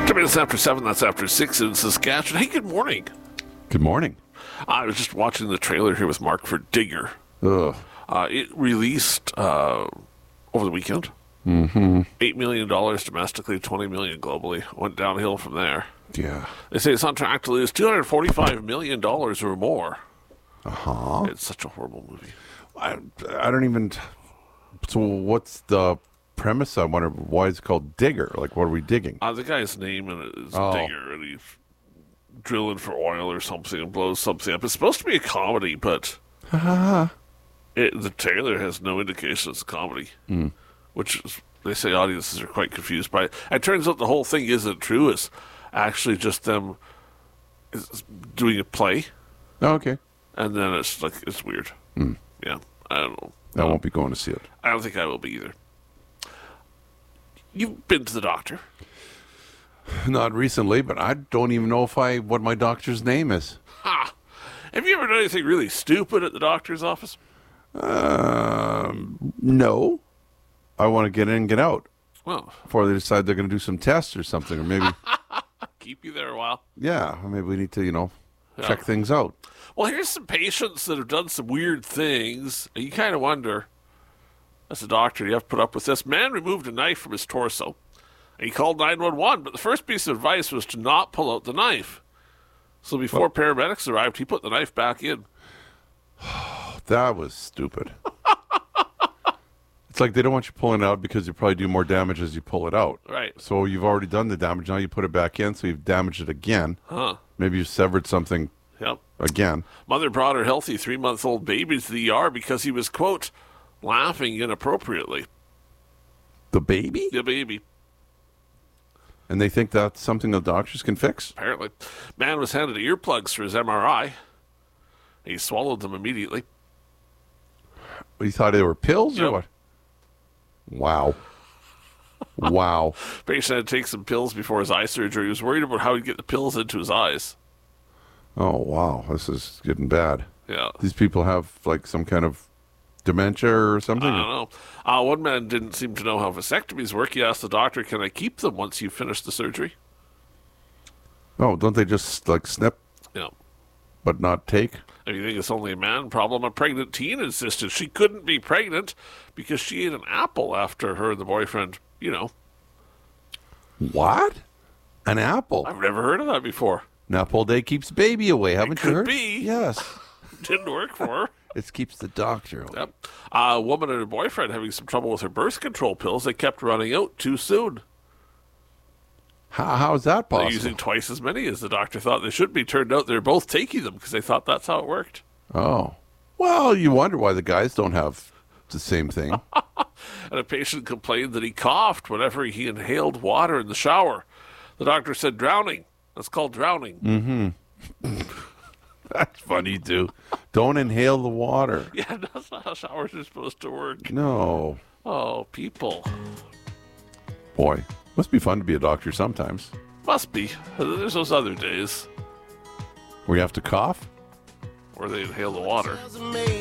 2 minutes after 7, that's after 6 in Saskatchewan. Hey, good morning. Good morning. I was just watching the trailer here with Mark for Digger. Ugh. It released over the weekend. $8 million domestically, $20 million globally. Went downhill from there. Yeah. They say it's on track to lose $245 million or more. Uh-huh. It's such a horrible movie. I don't even... So what's the premise? I wonder why it's called Digger. Like, what are we digging? The guy's name is Digger, and he's drilling for oil or something and blows something up. It's supposed to be a comedy, but the trailer has no indication it's a comedy, which is, they say audiences are quite confused by it. It turns out the whole thing isn't true. It's actually just them doing a play, Okay. and then it's weird. Yeah, I don't know. I won't be going to see it. I don't think I will be either. You've been to the doctor. Not recently, but I don't even know what my doctor's name is. Ha! Have you ever done anything really stupid at the doctor's office? No. I want to get in and get out Well, before they decide they're going to do some tests or something. Or maybe, keep you there a while. yeah, maybe we need to, check things out. Well, here's some patients that have done some weird things, and you kind of wonder, as a doctor, you have to put up with this. Man removed a knife from his torso, and he called 911, but the first piece of advice was to not pull out the knife. So before paramedics arrived, he put the knife back in. That was stupid. It's like they don't want you pulling it out because you probably do more damage as you pull it out. Right. So you've already done the damage. Now you put it back in, so you've damaged it again. Huh. Maybe you severed something Yep. again. Mother brought her healthy 3-month-old baby to the ER because he was, quote, laughing inappropriately. The baby? The baby. And they think that's something the doctors can fix? Apparently. Man was handed earplugs for his MRI. He swallowed them immediately. You thought they were pills or Yep. what? Wow. Wow. Patient had to take some pills before his eye surgery. He was worried about how he'd get the pills into his eyes. Oh, wow. This is getting bad. Yeah. These people have, like, some kind of dementia or something? I don't know. One man didn't seem to know how vasectomies work. He asked the doctor, can I keep them once you finish the surgery? Oh, don't they just, like, snip Yeah. but not take? If you think it's only a man problem, a pregnant teen insisted she couldn't be pregnant because she ate an apple after her and the boyfriend, What? An apple? I've never heard of that before. An apple day keeps baby away, haven't you could heard? be. Yes. Didn't work for her. It keeps the doctor away. Yep. A woman and her boyfriend having some trouble with her birth control pills. They kept running out too soon. How is that They're possible? using twice as many as the doctor thought they should be. Turned out they're both taking them because they thought that's how it worked. Oh. Well, you wonder why the guys don't have the same thing. And a patient complained that he coughed whenever he inhaled water in the shower. The doctor said drowning. That's called drowning. That's funny, too. Don't inhale the water. Yeah, that's not how showers are supposed to work. No. Oh, people. Boy, must be fun to be a doctor sometimes. Must be. There's those other days Where you have to cough? where they inhale the water.